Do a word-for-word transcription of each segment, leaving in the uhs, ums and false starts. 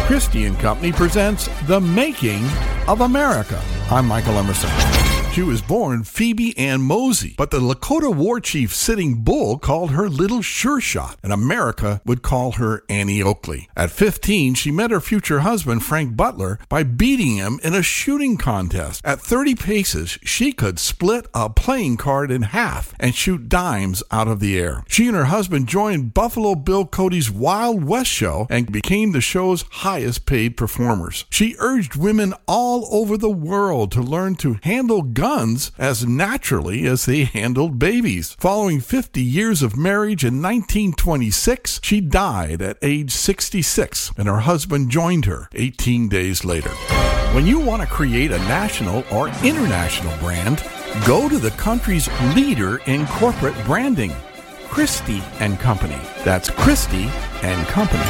Christie and Company presents The Making of America. I'm Michael Emerson. She was born Phoebe Ann Mosey, but the Lakota war chief Sitting Bull called her Little Sure Shot, and America would call her Annie Oakley. At fifteen, she met her future husband, Frank Butler, by beating him in a shooting contest. At thirty paces, she could split a playing card in half and shoot dimes out of the air. She and her husband joined Buffalo Bill Cody's Wild West show and became the show's highest paid performers. She urged women all over the world to learn to handle guns as naturally as they handled babies. Following fifty years of marriage in nineteen twenty-six, she died at age sixty-six, and her husband joined her eighteen days later. When you want to create a national or international brand, go to the country's leader in corporate branding, Christie and Company. That's Christie and Company.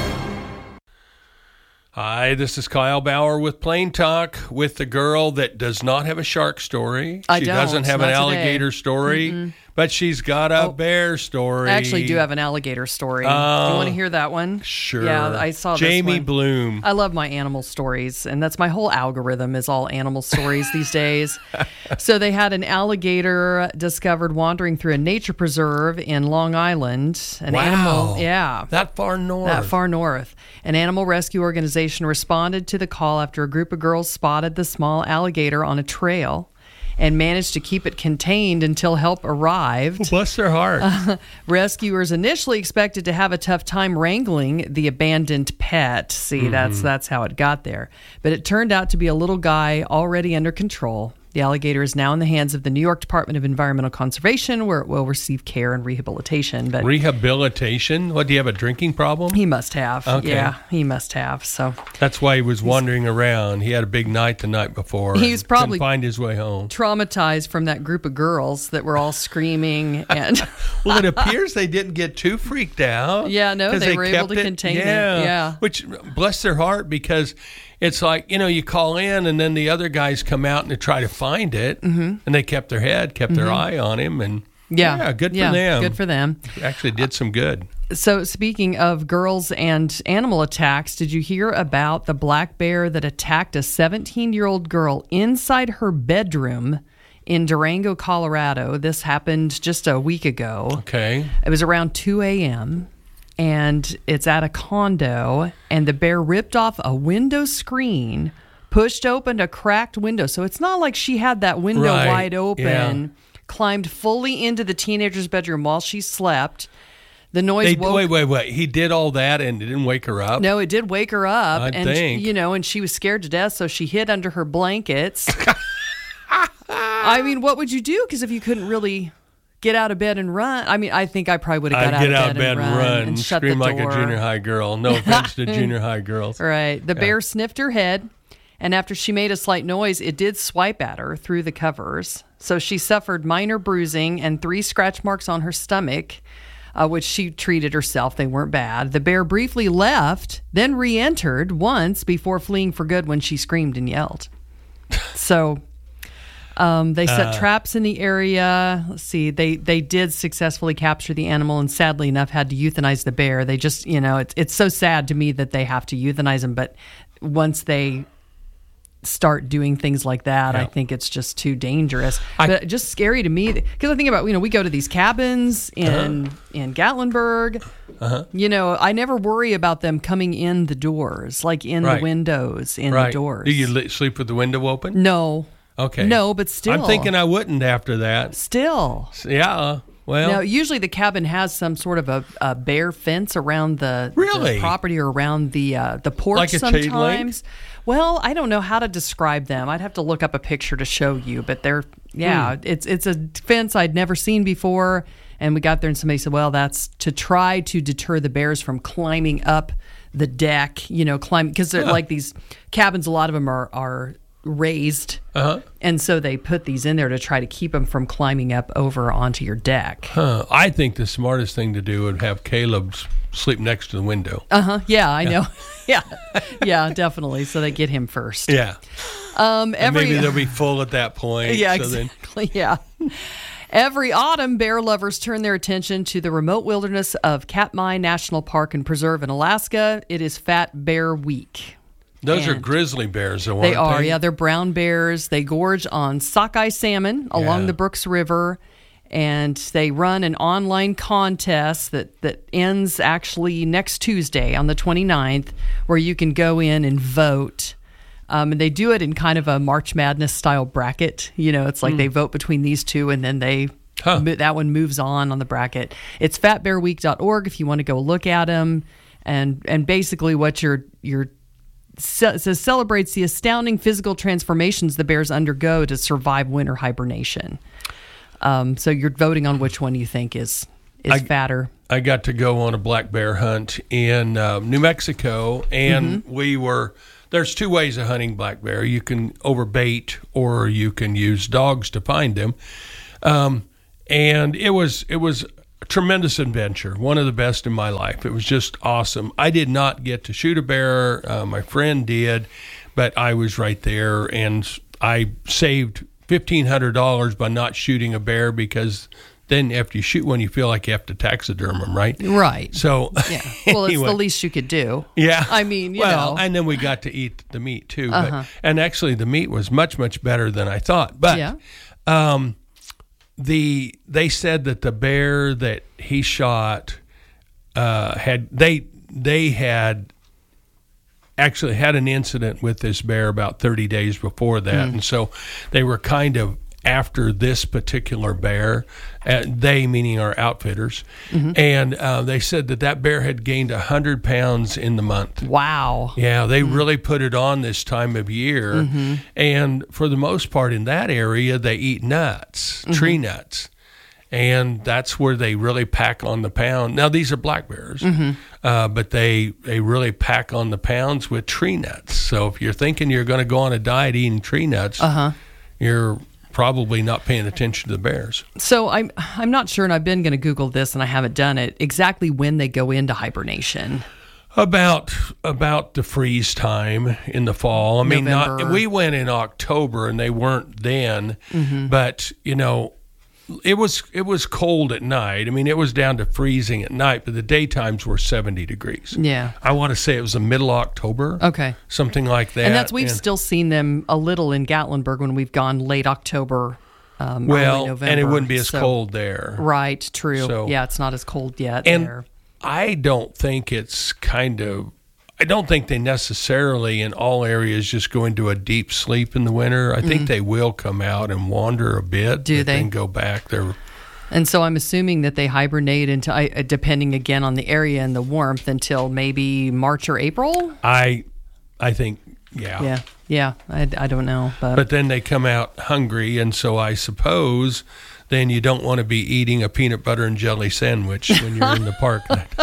Hi, this is Kyle Bauer with Plain Talk with the girl that does not have a shark story. I she don't. doesn't have Not an today. alligator story, Mm-mm. but she's got a Oh, bear story. I actually do have an alligator story. Oh, do you want to hear that one? Sure. Yeah, I saw this Jamie one. Bloom. I love my animal stories, and that's my whole algorithm is all animal stories these days. So they had an alligator discovered wandering through a nature preserve in Long Island. An Wow. animal, yeah. That far north. That far north. An animal rescue organization responded to the call after a group of girls spotted the small alligator on a trail and managed to keep it contained until help arrived. Bless their heart. Uh, rescuers initially expected to have a tough time wrangling the abandoned pet. See, Mm-hmm. that's that's how it got there. But it turned out to be a little guy already under control. The alligator is now in the hands of the New York Department of Environmental Conservation, where it will receive care and rehabilitation. But Rehabilitation? What, do you have a drinking problem? he must have. Okay. Yeah, he must have. So That's why he was wandering around. He had a big night the night before. He's and probably- couldn't find his way home. traumatized from that group of girls that were all screaming and Well, it appears they didn't get too freaked out. Yeah, no, 'cause they were able kept to contain it. yeah. Yeah. Which, bless their heart, because it's like, you know, you call in and then the other guys come out and they try to find it. Mm-hmm. And they kept their head, kept their eye on him. And yeah, yeah good for yeah, them. Good for them. Actually did some good. So speaking of girls and animal attacks, did you hear about the black bear that attacked a seventeen-year-old girl inside her bedroom in Durango, Colorado? This happened just a week ago. Okay. It was around two a.m., and it's at a condo, and the bear ripped off a window screen, pushed open a cracked window. So it's not like she had that window Right, wide open, yeah. climbed fully into the teenager's bedroom while she slept. The noise They, woke... wait, wait, wait. He did all that and it didn't wake her up? No, it did wake her up. I'd and think. you know, and she was scared to death, so she hid under her blankets. I mean, what would you do? Because if you couldn't really get out of bed and run, I mean, I think I probably would have got I'd get out out of of bed and run and and shut scream the like door. a junior high girl. No offense to junior high girls. Right. The bear sniffed her head, and after she made a slight noise, it did swipe at her through the covers. So she suffered minor bruising and three scratch marks on her stomach, uh, which she treated herself. They weren't bad. The bear briefly left, then re-entered once before fleeing for good when she screamed and yelled. So um, they set Uh. traps in the area. Let's see. They they did successfully capture the animal, and sadly enough, had to euthanize the bear. They just, you know, it's it's so sad to me that they have to euthanize him, but once they start doing things like that, Yeah. I think it's just too dangerous. I- but just scary to me because I think about, you know, we go to these cabins in Uh-huh. in Gatlinburg. Uh-huh. You know, I never worry about them coming in the doors, like in Right. the windows, in Right. the doors. Do you li- sleep with the window open? No. Okay. No, but still. I'm thinking I wouldn't after that. Still. Yeah. Well, Now, usually the cabin has some sort of a, a bear fence around the, Really? the property or around the uh, the porch Like a chain link? sometimes. Well, I don't know how to describe them. I'd have to look up a picture to show you, but they're yeah, Hmm. it's it's a fence I'd never seen before, and we got there and somebody said, "Well, that's to try to deter the bears from climbing up the deck, you know, climb because they're Huh. like these cabins, a lot of them are are raised." uh-huh. And so they put these in there to try to keep them from climbing up over onto your deck. Huh. I think the smartest thing to do would have Caleb s- sleep next to the window. Uh huh. Yeah, I know. yeah, yeah, definitely. So they get him first. Yeah. Um, And every maybe they'll be full at that point. yeah, so then- exactly. Yeah. Every autumn, bear lovers turn their attention to the remote wilderness of Katmai National Park and Preserve in Alaska. It is Fat Bear Week. Those And are grizzly bears, though, They aren't are, they? yeah. They're brown bears. They gorge on sockeye salmon along Yeah. the Brooks River, and they run an online contest that, that ends actually next Tuesday on the twenty-ninth, where you can go in and vote. Um, and they do it in kind of a March Madness style bracket. You know, it's like they vote between these two, and then they Huh. mo- that one moves on on the bracket. It's fat bear week dot org if you want to go look at them. And and basically what you're you're So, so celebrates the astounding physical transformations the bears undergo to survive winter hibernation. Um, so you're voting on which one you think is is I- fatter. I got to go on a black bear hunt in uh, New Mexico, and Mm-hmm. we were. There's two ways of hunting black bear. You can overbait, or you can use dogs to find them. Um, and it was it was a tremendous adventure, one of the best in my life. It was just awesome. I did not get to shoot a bear. Uh, my friend did, but I was right there, and I saved fifteen hundred dollars by not shooting a bear, because then after you shoot one, you feel like you have to taxiderm them, right? Right. So Yeah. Well, it's anyway. the least you could do. Yeah. I mean, you well, know. and then we got to eat the meat too. Uh-huh. But, and actually, the meat was much, much better than I thought. But Yeah. um, the they said that the bear that he shot uh, had they they had actually had an incident with this bear about thirty days before that, Mm. and so they were kind of after this particular bear, uh, they meaning our outfitters, Mm-hmm. and uh, they said that that bear had gained one hundred pounds in the month. Wow. Yeah, they really put it on this time of year. Mm-hmm. And for the most part in that area, they eat nuts, Mm-hmm. tree nuts. And that's where they really pack on the pound. Now, these are black bears, Mm-hmm. uh, but they, they really pack on the pounds with tree nuts. So if you're thinking you're going to go on a diet eating tree nuts, Uh-huh. you're probably not paying attention to the bears. So I'm I'm not sure, and I've been going to Google this, and I haven't done it, exactly when they go into hibernation. About about the freeze time in the fall. I mean, not November. we went in October and they weren't then, Mm-hmm. but you know, it was it was cold at night. I mean, it was down to freezing at night, but the daytimes were seventy degrees. Yeah. I want to say it was the middle October. Okay. Something like that. And that's we've And- still seen them a little in Gatlinburg when we've gone late October, um, well, early November. and it wouldn't be as So- cold there. Right, true. So- yeah, it's not as cold yet And there. I don't think it's kind of, I don't think they necessarily in all areas just go into a deep sleep in the winter. I think they will come out and wander a bit. Mm-hmm. Do but they? Then go back. They're, And so I'm assuming that they hibernate into, I- uh, depending again on the area and the warmth, until maybe March or April. I, I think, yeah. Yeah, yeah. I, I don't know, but, But then they come out hungry, and so I suppose then you don't want to be eating a peanut butter and jelly sandwich when you're in the park.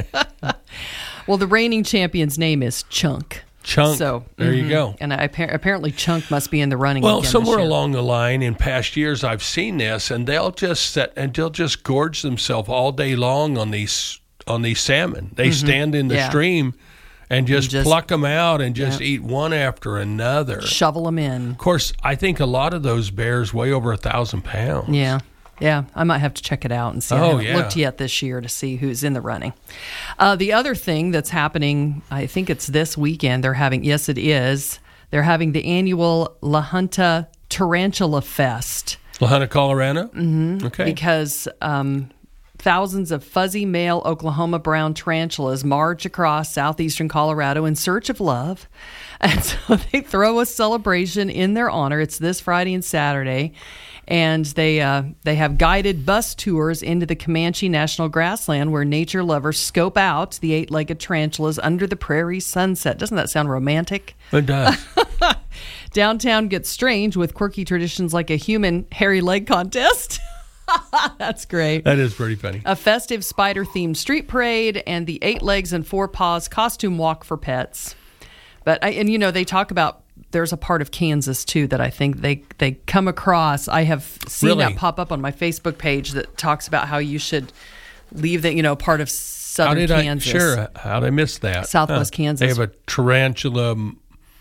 well, the reigning champion's name is Chunk. Chunk. So there you mhm. go. And I, appar- apparently Chunk must be in the running. Well, again this somewhere year. along the line in past years, I've seen this, and they'll just set and they'll just gorge themselves all day long on these on these salmon. They stand in the Mm-hmm. Yeah. stream and just, just- pluck them out and just Yeah. eat one after another. shovel them in. Of course, I think a lot of those bears weigh over a thousand pounds. Yeah. Yeah, I might have to check it out and see. I Oh, haven't yeah. looked yet this year to see who's in the running. Uh, the other thing that's happening, I think it's this weekend, they're having, yes, it is, they're having the annual La Junta Tarantula Fest. La Junta, Colorado? Mm-hmm. Okay. Because um, thousands of fuzzy male Oklahoma brown tarantulas march across southeastern Colorado in search of love. And so they throw a celebration in their honor. It's this Friday and Saturday. And they uh, they have guided bus tours into the Comanche National Grassland, where nature lovers scope out the eight-legged tarantulas under the prairie sunset. Doesn't that sound romantic? It does. Downtown gets strange with quirky traditions like a human hairy leg contest. That's great. That is pretty funny. A festive spider-themed street parade, and the eight legs and four paws costume walk for pets. But I, and you know, they talk about, there's a part of Kansas too that I think they they come across. I have seen Really? that pop up on my Facebook page that talks about how you should leave the, you know, part of How southern did I? Kansas. Sure. How did I miss that? Southwest Kansas. They have a tarantula m-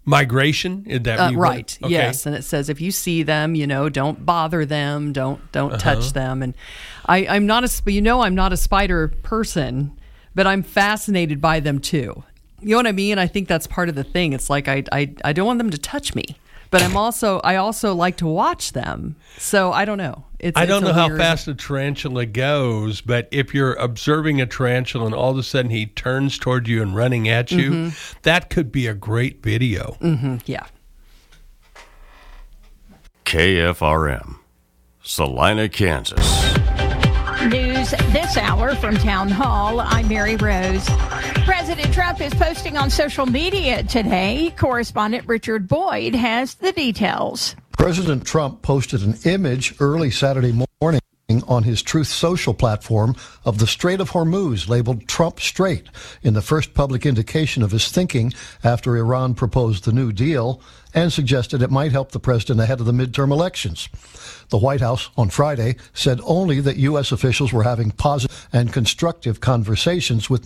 Migration? Is that Uh, you right. Okay. Yes, and it says if you see them, you know, don't bother them, don't don't Uh-huh. touch them. And I, I'm not a, sp- you know, I'm not a spider person, but I'm fascinated by them too. You know what I mean? I think that's part of the thing. It's like I I, I don't want them to touch me, but I'm also I also like to watch them. So I don't know. It's, I don't it's know a how weird- fast a tarantula goes, but if you're observing a tarantula and all of a sudden he turns toward you and running at you, Mm-hmm. that could be a great video. Mhm, yeah. K F R M, Salina, Kansas. News this hour from Town Hall. I'm Mary Rose. President Trump is posting on social media today. Correspondent Richard Boyd has the details. President Trump posted an image early Saturday morning on his Truth Social platform of the Strait of Hormuz, labeled Trump Strait, in the first public indication of his thinking after Iran proposed the New Deal and suggested it might help the president ahead of the midterm elections. The White House on Friday said only that U S officials were having positive and constructive conversations with